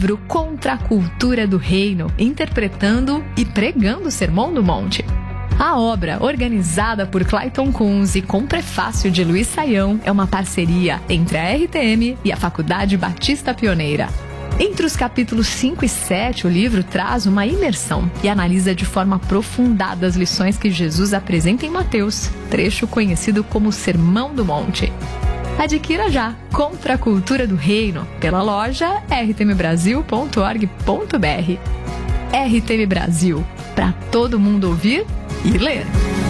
livro Contra a Cultura do Reino, interpretando e pregando o Sermão do Monte. A obra, organizada por Clayton Kunz e com prefácio de Luiz Saião, é uma parceria entre a RTM e a Faculdade Batista Pioneira. Entre os capítulos 5 e 7, o livro traz uma imersão e analisa de forma aprofundada as lições que Jesus apresenta em Mateus, trecho conhecido como Sermão do Monte. Adquira já Contra a Cultura do Reino pela loja rtmbrasil.org.br. RTM Brasil, para todo mundo ouvir e ler.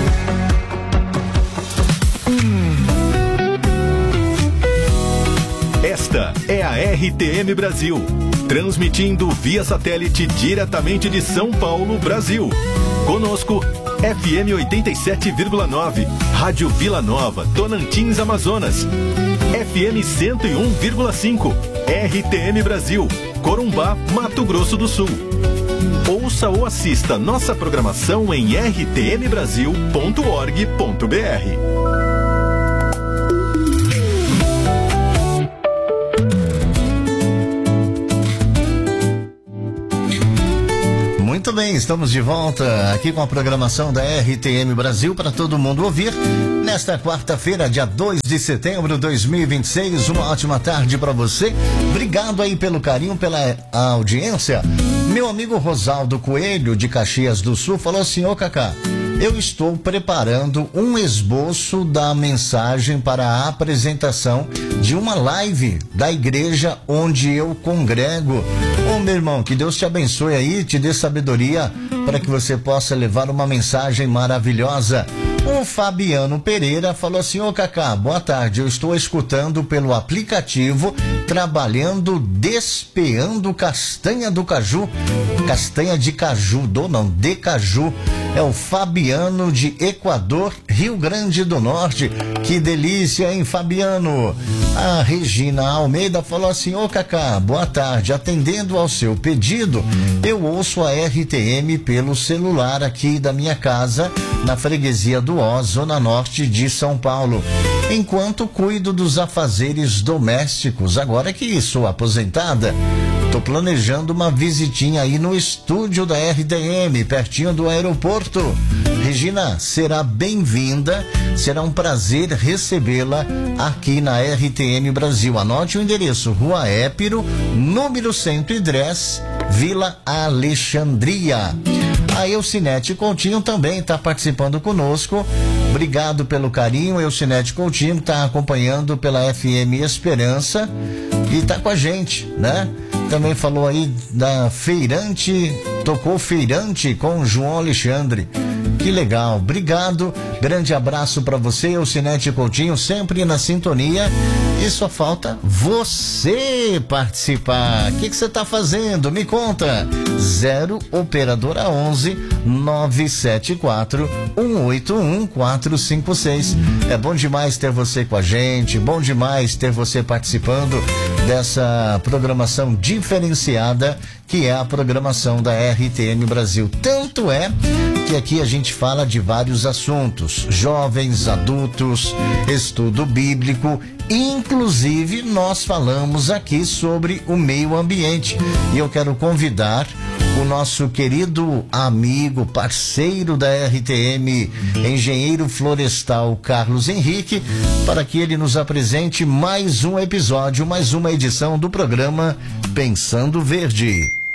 Esta é a RTM Brasil, transmitindo via satélite diretamente de São Paulo, Brasil. Conosco, FM 87,9, Rádio Vila Nova, Tocantins, Amazonas. FM 101,5, RTM Brasil, Corumbá, Mato Grosso do Sul. Ouça ou assista nossa programação em rtmbrasil.org.br. Muito bem, estamos de volta aqui com a programação da RTM Brasil para todo mundo ouvir. Nesta quarta-feira, dia 2 de setembro de 2026, uma ótima tarde para você. Obrigado aí pelo carinho, pela audiência. Meu amigo Rosaldo Coelho, de Caxias do Sul, falou assim: ô Cacá, eu estou preparando um esboço da mensagem para a apresentação de uma live da igreja onde eu congrego. Ô meu irmão, que Deus te abençoe aí, te dê sabedoria para que você possa levar uma mensagem maravilhosa. O Fabiano Pereira falou assim: ô Cacá, boa tarde, eu estou escutando pelo aplicativo, trabalhando, despeando castanha do caju, castanha de caju, de caju. É o Fabiano de Equador, Rio Grande do Norte. Que delícia, hein, Fabiano? A Regina Almeida falou assim: ô Cacá, boa tarde, atendendo ao seu pedido, eu ouço a RTM pelo celular aqui da minha casa, na freguesia do Ó, zona norte de São Paulo, enquanto cuido dos afazeres domésticos. Agora que sou aposentada, tô planejando uma visitinha aí no estúdio da RTM, pertinho do aeroporto. Regina, será bem-vinda, será um prazer recebê-la aqui na RTM Brasil. Anote o endereço: Rua Épiro, número 110, Vila Alexandria. A Elcinete Coutinho também está participando conosco. Obrigado pelo carinho. Elcinete Coutinho está acompanhando pela FM Esperança e está com a gente, né? Também falou aí da Feirante, tocou Feirante com João Alexandre. Que legal, obrigado, grande abraço para você, Elcinete Coutinho, sempre na sintonia. E só falta você participar. O que você está fazendo? Me conta. 0 operadora 11 974 181 456. É bom demais ter você com a gente, bom demais ter você participando dessa programação diferenciada que é a programação da RTM Brasil. Tanto é que aqui a gente fala de vários assuntos: jovens, adultos, estudo bíblico. Inclusive, nós falamos aqui sobre o meio ambiente. E eu quero convidar o nosso querido amigo, parceiro da RTM, engenheiro florestal Carlos Henrique, para que ele nos apresente mais um episódio, mais uma edição do programa Pensando Verde.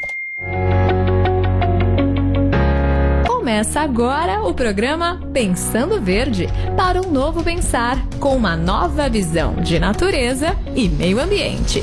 Começa agora o programa Pensando Verde, para um novo pensar, com uma nova visão de natureza e meio ambiente.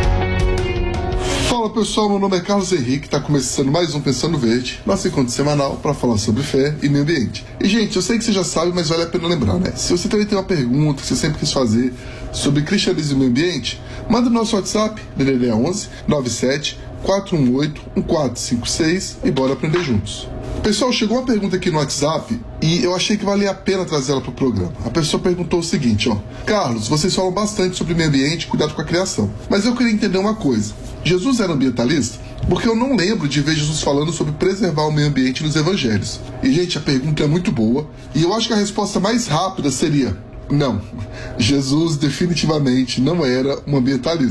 Fala pessoal, meu nome é Carlos Henrique, está começando mais um Pensando Verde, nosso encontro semanal para falar sobre fé e meio ambiente. E gente, eu sei que você já sabe, mas vale a pena lembrar, né? Se você também tem uma pergunta que você sempre quis fazer sobre cristianismo e meio ambiente, manda no nosso WhatsApp, DDD 11 97 418 1456 e bora aprender juntos. Pessoal, chegou uma pergunta aqui no WhatsApp e eu achei que valia a pena trazer ela para o programa. A pessoa perguntou o seguinte, ó: Carlos, vocês falam bastante sobre meio ambiente e cuidado com a criação, mas eu queria entender uma coisa. Jesus era ambientalista? Porque eu não lembro de ver Jesus falando sobre preservar o meio ambiente nos evangelhos. E, gente, a pergunta é muito boa e eu acho que a resposta mais rápida seria: não, Jesus definitivamente não era um ambientalista.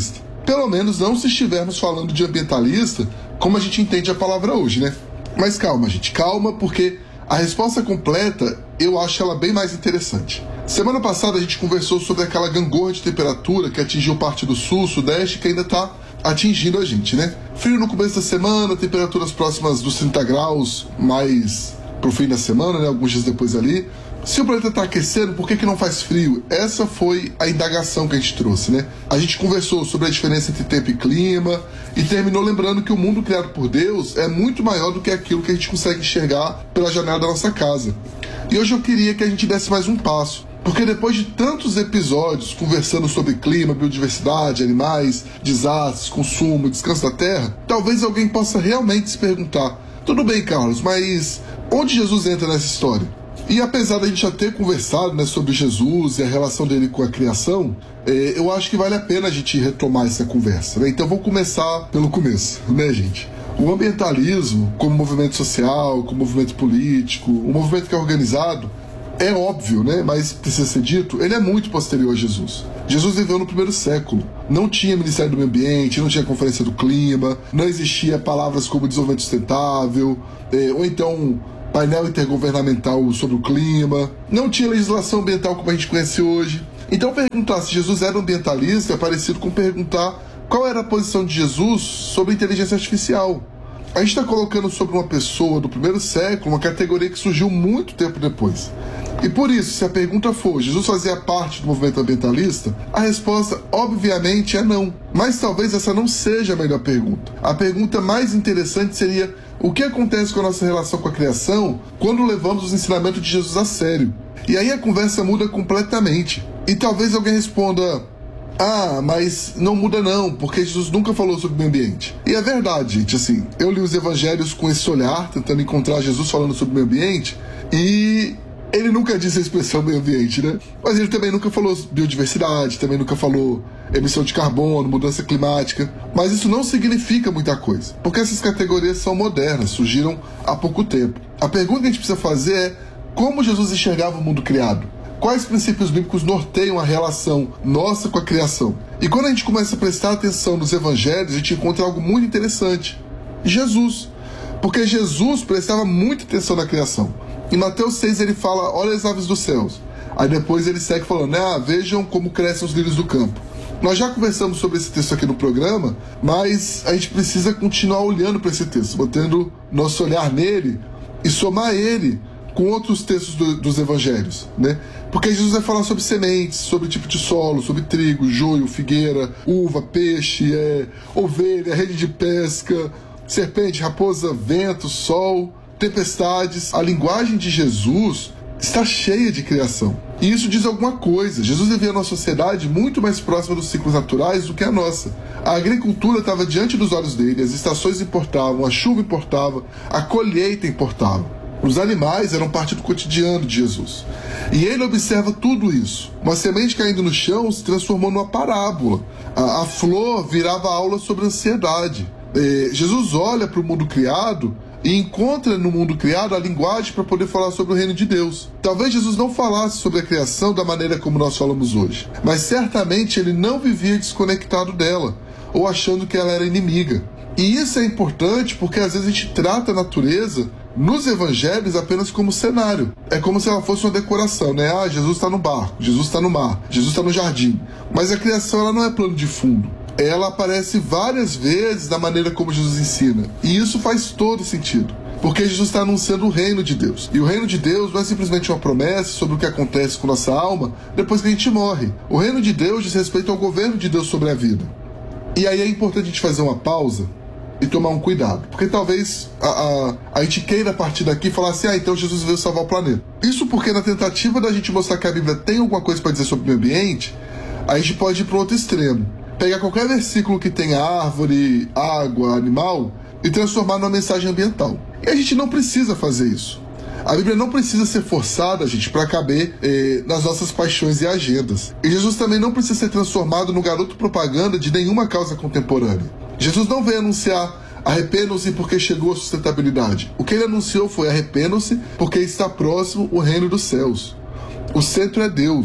Pelo menos não se estivermos falando de ambientalista, como a gente entende a palavra hoje, né? Mas calma, gente, calma, porque a resposta completa, eu acho ela bem mais interessante. Semana passada a gente conversou sobre aquela gangorra de temperatura que atingiu parte do sul, sudeste, que ainda está atingindo a gente, né? Frio no começo da semana, temperaturas próximas dos 30 graus, mais pro fim da semana, né? Alguns dias depois ali. Se o planeta está aquecendo, por que não faz frio? Essa foi a indagação que a gente trouxe, né? A gente conversou sobre a diferença entre tempo e clima e terminou lembrando que o mundo criado por Deus é muito maior do que aquilo que a gente consegue enxergar pela janela da nossa casa. E hoje eu queria que a gente desse mais um passo, porque depois de tantos episódios conversando sobre clima, biodiversidade, animais, desastres, consumo, descanso da terra, talvez alguém possa realmente se perguntar: tudo bem, Carlos, mas onde Jesus entra nessa história? E apesar da gente já ter conversado, né, sobre Jesus e a relação dele com a criação, eu acho que vale a pena a gente retomar essa conversa, né? Então vamos começar pelo começo, né, gente? O ambientalismo, como movimento social, como movimento político, um movimento que é organizado, é óbvio, né? Mas precisa ser dito, ele é muito posterior a Jesus. Jesus viveu no primeiro século. Não tinha Ministério do Meio Ambiente, não tinha Conferência do Clima, não existia palavras como desenvolvimento sustentável, ou então painel intergovernamental sobre o clima, não tinha legislação ambiental como a gente conhece hoje. Então perguntar se Jesus era ambientalista é parecido com perguntar qual era a posição de Jesus sobre inteligência artificial. A gente está colocando sobre uma pessoa do primeiro século uma categoria que surgiu muito tempo depois. E por isso, se a pergunta for: Jesus fazia parte do movimento ambientalista? A resposta, obviamente, é não. Mas talvez essa não seja a melhor pergunta. A pergunta mais interessante seria: o que acontece com a nossa relação com a criação quando levamos os ensinamentos de Jesus a sério? E aí a conversa muda completamente. E talvez alguém responda: ah, mas não muda não, porque Jesus nunca falou sobre o meio ambiente. E é verdade, gente, assim, eu li os evangelhos com esse olhar, tentando encontrar Jesus falando sobre o meio ambiente, e ele nunca disse a expressão meio ambiente, né? Mas ele também nunca falou biodiversidade, também nunca falou emissão de carbono, mudança climática. Mas isso não significa muita coisa, porque essas categorias são modernas, surgiram há pouco tempo. A pergunta que a gente precisa fazer é: como Jesus enxergava o mundo criado? Quais princípios bíblicos norteiam a relação nossa com a criação? E quando a gente começa a prestar atenção nos evangelhos, a gente encontra algo muito interessante: Jesus. Porque Jesus prestava muita atenção na criação. Em Mateus 6 ele fala: olha as aves dos céus. Aí depois ele segue falando: vejam como crescem os lírios do campo. Nós já conversamos sobre esse texto aqui no programa, mas a gente precisa continuar olhando para esse texto, botando nosso olhar nele e somar ele com outros textos dos evangelhos, né? Porque Jesus vai falar sobre sementes, sobre tipo de solo, sobre trigo, joio, figueira, uva, peixe, ovelha, rede de pesca, serpente, raposa, vento, sol, tempestades. A linguagem de Jesus está cheia de criação. E isso diz alguma coisa. Jesus vivia numa sociedade muito mais próxima dos ciclos naturais do que a nossa. A agricultura estava diante dos olhos dele, as estações importavam, a chuva importava, a colheita importava. Os animais eram parte do cotidiano de Jesus. E ele observa tudo isso. Uma semente caindo no chão se transformou numa parábola. A flor virava aula sobre ansiedade. Jesus olha para o mundo criado e encontra no mundo criado a linguagem para poder falar sobre o reino de Deus. Talvez Jesus não falasse sobre a criação da maneira como nós falamos hoje, mas certamente ele não vivia desconectado dela, ou achando que ela era inimiga. E isso é importante porque às vezes a gente trata a natureza nos evangelhos apenas como cenário. É como se ela fosse uma decoração, né? Jesus está no barco, Jesus está no mar, Jesus está no jardim. Mas a criação ela não é plano de fundo. Ela aparece várias vezes da maneira como Jesus ensina. E isso faz todo sentido, porque Jesus está anunciando o reino de Deus. E o reino de Deus não é simplesmente uma promessa sobre o que acontece com nossa alma depois que a gente morre. O reino de Deus diz respeito ao governo de Deus sobre a vida. E aí é importante a gente fazer uma pausa e tomar um cuidado, porque talvez a gente queira partir daqui e falar assim: então Jesus veio salvar o planeta. Isso porque na tentativa da gente mostrar que a Bíblia tem alguma coisa para dizer sobre o meio ambiente, a gente pode ir para o outro extremo. Pegar qualquer versículo que tenha árvore, água, animal e transformar numa mensagem ambiental. E a gente não precisa fazer isso. A Bíblia não precisa ser forçada, gente, para caber nas nossas paixões e agendas. E Jesus também não precisa ser transformado no garoto propaganda de nenhuma causa contemporânea. Jesus não veio anunciar: arrependam-se porque chegou a sustentabilidade. O que ele anunciou foi: arrependam-se porque está próximo o reino dos céus. O centro é Deus.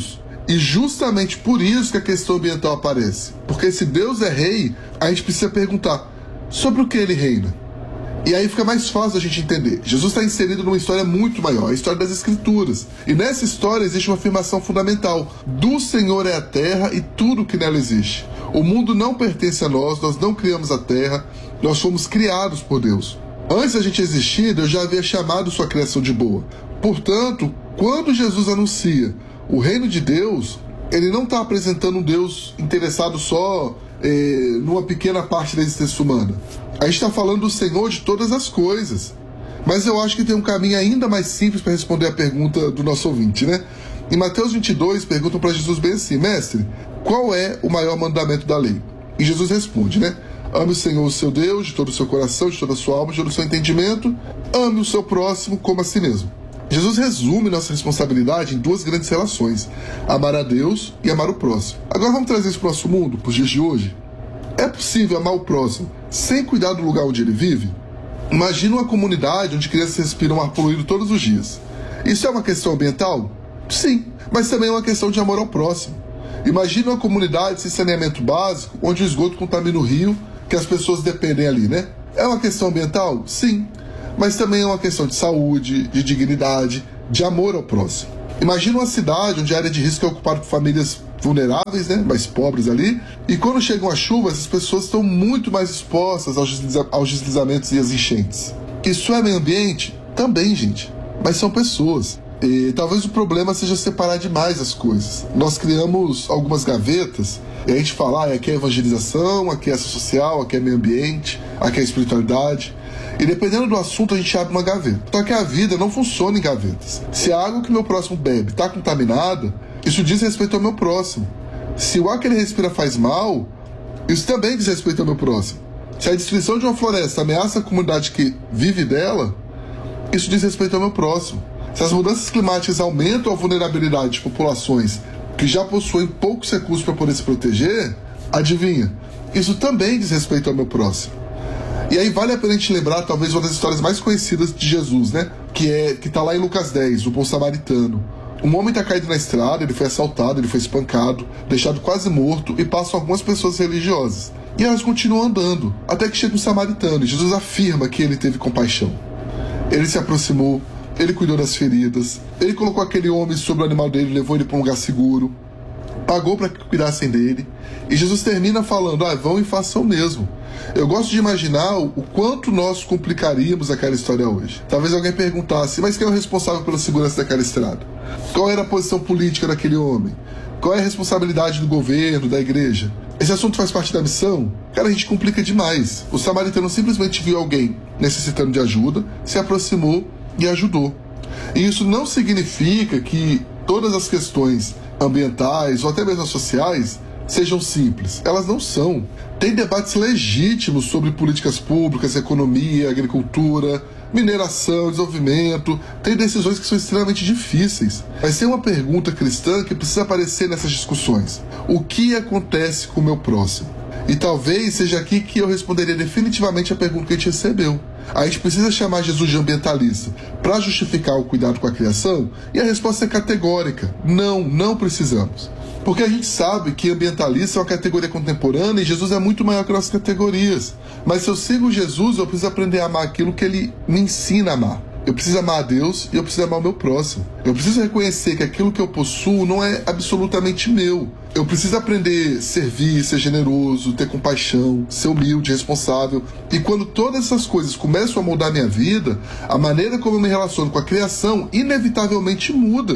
E justamente por isso que a questão ambiental aparece. Porque se Deus é rei, a gente precisa perguntar sobre o que ele reina. E aí fica mais fácil a gente entender. Jesus está inserido numa história muito maior, a história das Escrituras. E nessa história existe uma afirmação fundamental. Do Senhor é a terra e tudo que nela existe. O mundo não pertence a nós não criamos a terra, nós fomos criados por Deus. Antes da gente existir, Deus já havia chamado sua criação de boa. Portanto, quando Jesus anuncia o reino de Deus, ele não está apresentando um Deus interessado só numa pequena parte da existência humana. A gente está falando do Senhor de todas as coisas. Mas eu acho que tem um caminho ainda mais simples para responder a pergunta do nosso ouvinte, né? Em Mateus 22, perguntam para Jesus bem assim: Mestre, qual é o maior mandamento da lei? E Jesus responde, né? Ame o Senhor, o seu Deus, de todo o seu coração, de toda a sua alma, de todo o seu entendimento. Ame o seu próximo como a si mesmo. Jesus resume nossa responsabilidade em duas grandes relações: amar a Deus e amar o próximo. Agora vamos trazer isso para o nosso mundo, para os dias de hoje. É possível amar o próximo sem cuidar do lugar onde ele vive? Imagina uma comunidade onde crianças respiram ar poluído todos os dias. Isso é uma questão ambiental? Sim, mas também é uma questão de amor ao próximo. Imagina uma comunidade sem saneamento básico, onde o esgoto contamina o rio, que as pessoas dependem ali, né? É uma questão ambiental? Sim, mas também é uma questão de saúde, de dignidade, de amor ao próximo. Imagina uma cidade onde a área de risco é ocupada por famílias vulneráveis, né, mais pobres ali, e quando chegam as chuvas, essas pessoas estão muito mais expostas aos deslizamentos e às enchentes. Isso é meio ambiente? Também, gente, mas são pessoas. E talvez o problema seja separar demais as coisas. Nós criamos algumas gavetas e a gente fala, aqui é evangelização, aqui é ação social, aqui é meio ambiente, aqui é espiritualidade. E dependendo do assunto a gente abre uma gaveta. Só que a vida não funciona em gavetas. Se a água que meu próximo bebe está contaminada, isso diz respeito ao meu próximo. Se o ar que ele respira faz mal, isso também diz respeito ao meu próximo. Se a destruição de uma floresta ameaça a comunidade que vive dela, isso diz respeito ao meu próximo. Se as mudanças climáticas aumentam a vulnerabilidade de populações que já possuem poucos recursos para poder se proteger, adivinha, isso também diz respeito ao meu próximo. E aí vale a pena a gente lembrar talvez uma das histórias mais conhecidas de Jesus, né? Que está lá em Lucas 10, o bom samaritano. Um homem está caído na estrada, ele foi assaltado, ele foi espancado, deixado quase morto, e passam algumas pessoas religiosas. E elas continuam andando, até que chega um samaritano, e Jesus afirma que ele teve compaixão. Ele se aproximou, ele cuidou das feridas, ele colocou aquele homem sobre o animal dele, levou ele para um lugar seguro, pagou para que cuidassem dele, e Jesus termina falando, vão e façam o mesmo. Eu gosto de imaginar o quanto nós complicaríamos aquela história hoje. Talvez alguém perguntasse, mas quem é o responsável pela segurança daquela estrada? Qual era a posição política daquele homem? Qual é a responsabilidade do governo, da igreja? Esse assunto faz parte da missão? Cara, a gente complica demais. O samaritano simplesmente viu alguém necessitando de ajuda, se aproximou e ajudou. E isso não significa que todas as questões ambientais ou até mesmo sociais sejam simples. Elas não são. Tem debates legítimos sobre políticas públicas, economia, agricultura, mineração, desenvolvimento. Tem decisões que são extremamente difíceis. Mas tem uma pergunta cristã que precisa aparecer nessas discussões. O que acontece com o meu próximo? E talvez seja aqui que eu responderia definitivamente a pergunta que a gente recebeu. A gente precisa chamar Jesus de ambientalista para justificar o cuidado com a criação? E a resposta é categórica. Não precisamos. Porque a gente sabe que ambientalista é uma categoria contemporânea e Jesus é muito maior que nossas categorias. Mas se eu sigo Jesus, eu preciso aprender a amar aquilo que ele me ensina a amar. Eu preciso amar a Deus e eu preciso amar o meu próximo. Eu preciso reconhecer que aquilo que eu possuo não é absolutamente meu. Eu preciso aprender a servir, ser generoso, ter compaixão, ser humilde, responsável. E quando todas essas coisas começam a mudar a minha vida, a maneira como eu me relaciono com a criação inevitavelmente muda.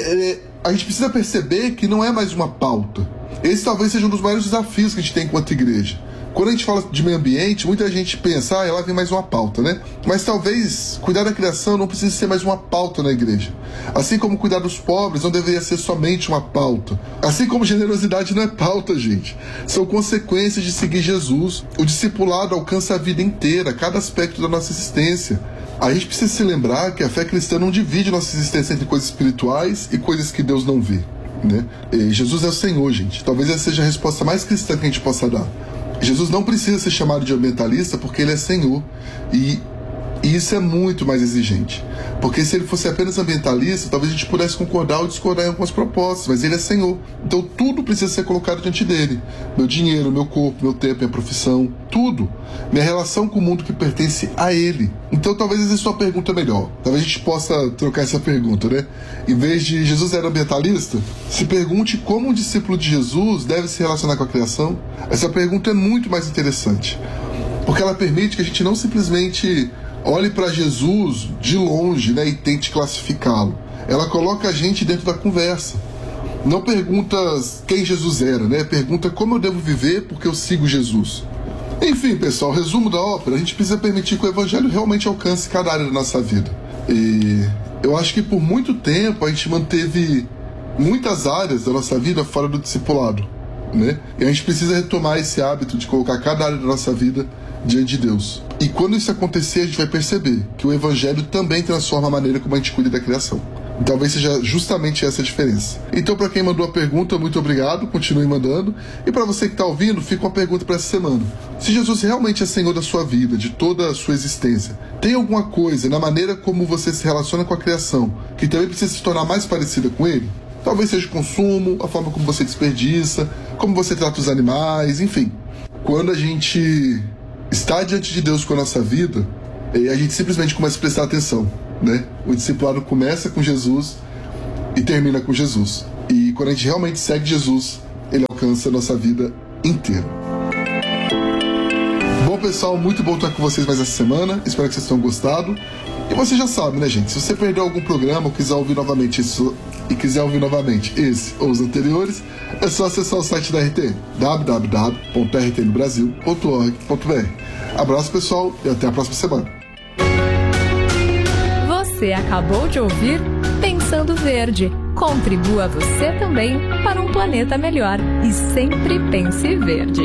A gente precisa perceber que não é mais uma pauta. Esse talvez seja um dos maiores desafios que a gente tem enquanto igreja. Quando a gente fala de meio ambiente, muita gente pensa, lá vem mais uma pauta, né? Mas talvez cuidar da criação não precise ser mais uma pauta na igreja. Assim como cuidar dos pobres não deveria ser somente uma pauta. Assim como generosidade não é pauta, gente. São consequências de seguir Jesus. O discipulado alcança a vida inteira, cada aspecto da nossa existência. A gente precisa se lembrar que a fé cristã não divide nossa existência entre coisas espirituais e coisas que Deus não vê, né? Jesus é o Senhor, gente. Talvez essa seja a resposta mais cristã que a gente possa dar. Jesus não precisa ser chamado de ambientalista porque ele é Senhor. E E isso é muito mais exigente. Porque se ele fosse apenas ambientalista, talvez a gente pudesse concordar ou discordar em algumas propostas, mas ele é Senhor. Então tudo precisa ser colocado diante dele. Meu dinheiro, meu corpo, meu tempo, minha profissão, tudo. Minha relação com o mundo que pertence a ele. Então talvez exista uma pergunta melhor. Talvez a gente possa trocar essa pergunta, né? Em vez de Jesus era ambientalista, se pergunte como um discípulo de Jesus deve se relacionar com a criação. Essa pergunta é muito mais interessante. Porque ela permite que a gente não simplesmente olhe para Jesus de longe, né, e tente classificá-lo. Ela coloca a gente dentro da conversa. Não pergunta quem Jesus era, né? Pergunta como eu devo viver porque eu sigo Jesus. Enfim, pessoal, resumo da ópera, a gente precisa permitir que o Evangelho realmente alcance cada área da nossa vida. E eu acho que por muito tempo a gente manteve muitas áreas da nossa vida fora do discipulado, né? E a gente precisa retomar esse hábito de colocar cada área da nossa vida diante de Deus. E quando isso acontecer, a gente vai perceber que o Evangelho também transforma a maneira como a gente cuida da criação. E talvez seja justamente essa a diferença. Então, para quem mandou a pergunta, muito obrigado, continue mandando. E para você que está ouvindo, fica uma pergunta para essa semana. Se Jesus realmente é Senhor da sua vida, de toda a sua existência, tem alguma coisa na maneira como você se relaciona com a criação que também precisa se tornar mais parecida com Ele? Talvez seja o consumo, a forma como você desperdiça, como você trata os animais, enfim. Quando a gente está diante de Deus com a nossa vida, a gente simplesmente começa a prestar atenção, né? O discipulado começa com Jesus e termina com Jesus. E quando a gente realmente segue Jesus, ele alcança a nossa vida inteira. Bom, pessoal, muito bom estar com vocês mais essa semana. Espero que vocês tenham gostado. E você já sabe, né, gente? Se você perdeu algum programa ou quiser ouvir novamente esse ou os anteriores, é só acessar o site da RTM, www.rtmbrasil.org.br. Abraço, pessoal, e até a próxima semana. Você acabou de ouvir Pensando Verde. Contribua você também para um planeta melhor e sempre pense verde.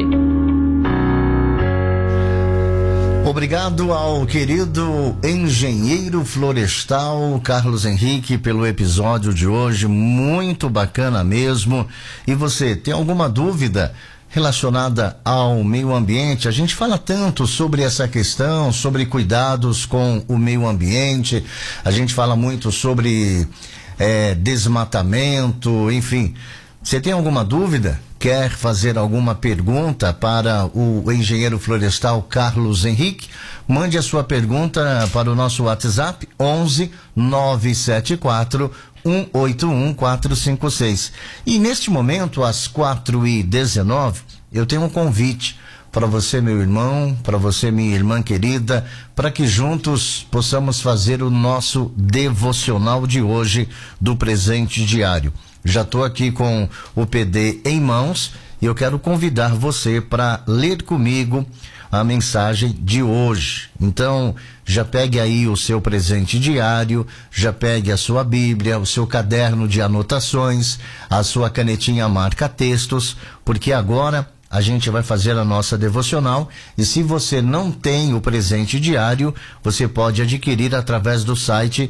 Obrigado ao querido engenheiro florestal Carlos Henrique pelo episódio de hoje, muito bacana mesmo. E você, tem alguma dúvida relacionada ao meio ambiente? A gente fala tanto sobre essa questão, sobre cuidados com o meio ambiente, a gente fala muito sobre desmatamento, enfim. Você tem alguma dúvida? Quer fazer alguma pergunta para o engenheiro florestal Carlos Henrique? Mande a sua pergunta para o nosso WhatsApp 11 974 181 456. E neste momento, às 4h19, eu tenho um convite para você, meu irmão, para você, minha irmã querida, para que juntos possamos fazer o nosso devocional de hoje do Presente Diário. Já estou aqui com o PD em mãos e eu quero convidar você para ler comigo a mensagem de hoje. Então, já pegue aí o seu presente diário, já pegue a sua Bíblia, o seu caderno de anotações, a sua canetinha marca-textos, porque agora a gente vai fazer a nossa devocional. E se você não tem o presente diário, você pode adquirir através do site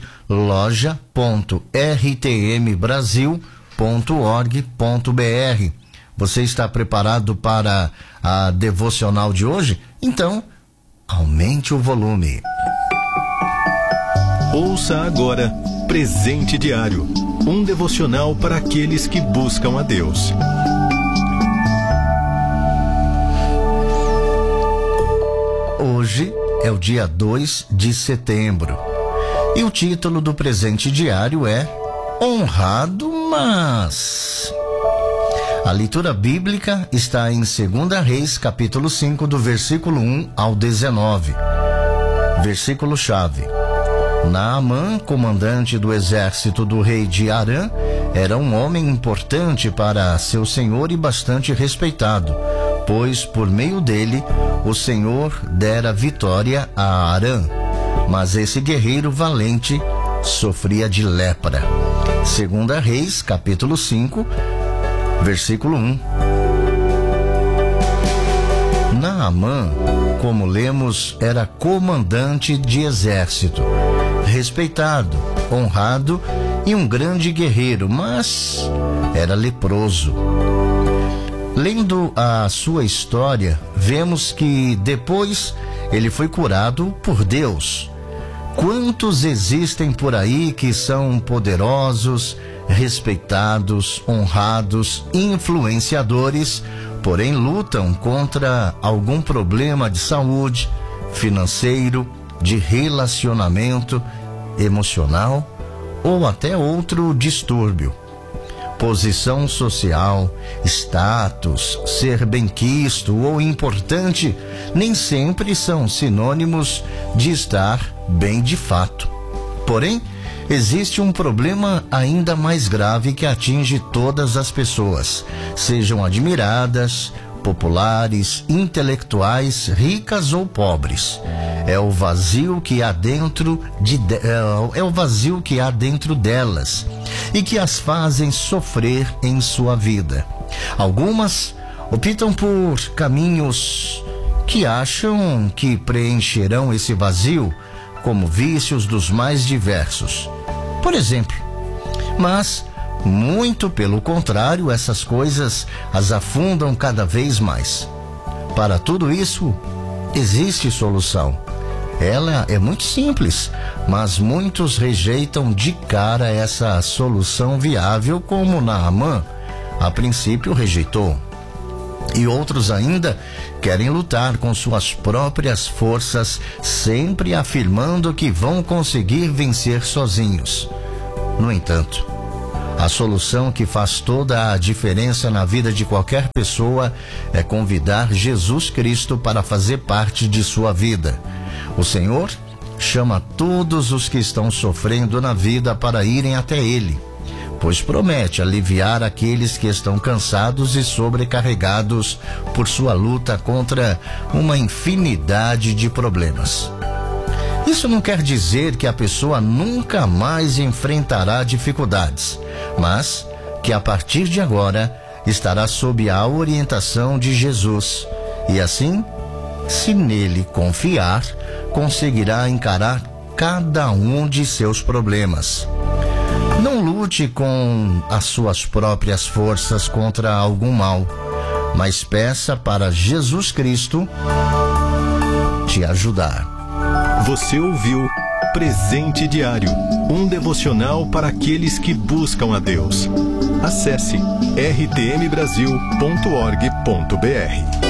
loja.rtmbrasil.org.br. Você está preparado para a devocional de hoje? Então, aumente o volume. Ouça agora Presente Diário, um devocional para aqueles que buscam a Deus. Hoje é o dia 2 de setembro e o título do Presente Diário é Honrado, mas... A leitura bíblica está em 2 Reis, capítulo 5, do versículo 1 ao 19. Versículo-chave. Naamã, comandante do exército do rei de Arã, era um homem importante para seu senhor e bastante respeitado, pois por meio dele o Senhor dera vitória a Arã. Mas esse guerreiro valente sofria de lepra. 2 Reis, capítulo 5, versículo 1. Naamã, como lemos, era comandante de exército, respeitado, honrado e um grande guerreiro, mas era leproso. Lendo a sua história, vemos que depois ele foi curado por Deus, Quantos existem por aí que são poderosos, respeitados, honrados, influenciadores, porém lutam contra algum problema de saúde, financeiro, de relacionamento, emocional ou até outro distúrbio. Posição social, status, ser benquisto ou importante nem sempre são sinônimos de estar bem de fato. Porém, existe um problema ainda mais grave que atinge todas as pessoas, sejam admiradas, populares, intelectuais, ricas ou pobres. É o vazio que há dentro delas e que as fazem sofrer em sua vida. Algumas optam por caminhos que acham que preencherão esse vazio, como vícios dos mais diversos, por exemplo. Mas, muito pelo contrário, essas coisas as afundam cada vez mais. Para tudo isso, existe solução. Ela é muito simples, mas muitos rejeitam de cara essa solução viável, como Naamã, a princípio rejeitou. E outros ainda querem lutar com suas próprias forças, sempre afirmando que vão conseguir vencer sozinhos. No entanto, a solução que faz toda a diferença na vida de qualquer pessoa é convidar Jesus Cristo para fazer parte de sua vida. O Senhor chama todos os que estão sofrendo na vida para irem até Ele, pois promete aliviar aqueles que estão cansados e sobrecarregados por sua luta contra uma infinidade de problemas. Isso não quer dizer que a pessoa nunca mais enfrentará dificuldades, mas que a partir de agora estará sob a orientação de Jesus e assim, se nele confiar, conseguirá encarar cada um de seus problemas. Não lute com as suas próprias forças contra algum mal, mas peça para Jesus Cristo te ajudar. Você ouviu Presente Diário, um devocional para aqueles que buscam a Deus. Acesse rtmbrasil.org.br.